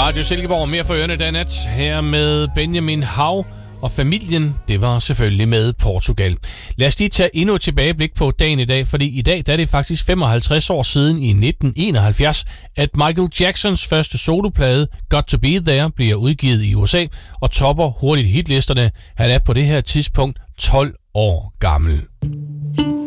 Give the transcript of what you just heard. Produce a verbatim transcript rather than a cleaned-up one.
Radio Silkeborg, mere for ørerne den nat. Her med Benjamin Hav og familien, det var selvfølgelig med Portugal. Lad os lige tage endnu et tilbageblik på dagen i dag, fordi i dag der er det faktisk femoghalvtreds år siden i nitten enoghalvfjerds, at Michael Jacksons første soloplade, Got to Be There, bliver udgivet i U S A og topper hurtigt hitlisterne. Han er på det her tidspunkt tolv år gammel.